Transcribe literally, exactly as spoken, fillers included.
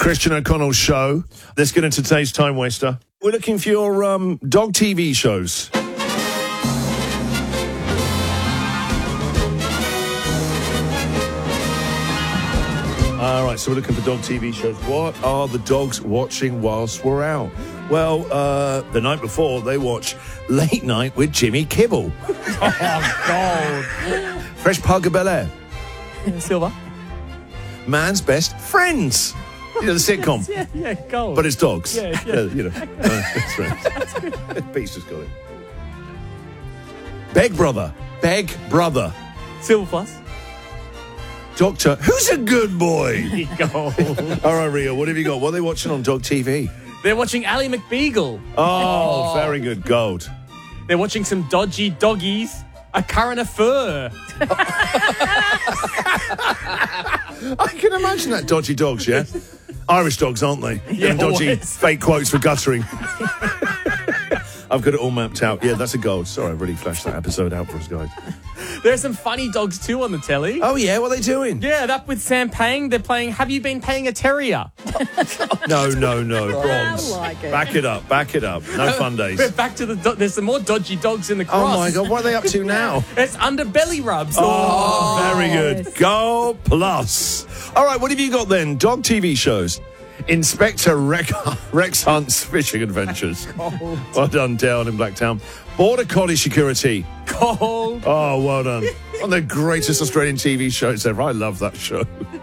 Christian O'Connell's show. Let's get into today's time waster. We're looking for your um, dog T V shows. All right, so we're looking for dog T V shows. What are the dogs watching whilst we're out? Well, uh, the night before, they watch Late Night with Jimmy Kibble. Oh, God. Fresh Pug of Bel-Air. Silver. Man's Best Friends. You know, the sitcom. Yeah, yeah, gold. But it's dogs. Yeah, yeah. you know. Uh, that's right. Beast just got it. Beg Brother. Beg Brother. Silver plus. Doctor, who's a good boy? Gold. All right, Rio, what have you got? What are they watching on Dog T V? They're watching Ally McBeagle. Oh, very good. Gold. They're watching some dodgy doggies. A current affair. I can imagine that. Dodgy dogs, yeah? Irish dogs, aren't they? Yeah, And dodgy always. fake quotes for guttering. I've got it all mapped out. Yeah, that's a gold. Sorry, I really flashed that episode out for us, guys. There are some funny dogs too on the telly. Oh, yeah? What are they doing? Yeah, that with Sam Payne. They're playing Have You Been Paying a Terrier? No, no, no. Bronze. I like it. Back it up. Back it up. No fun days. We're back to the... Do- there's some more dodgy dogs in the cross. Oh, my God. What are they up to now? It's underbelly rubs. Oh, very good. yes. Go plus. All right, what have you got then? Dog T V shows. Inspector Rex, Rex Hunt's Fishing Adventures. Well done, down in Blacktown. Border Collie Security. Cold. Oh, well done. One of the greatest Australian T V shows ever. I love that show.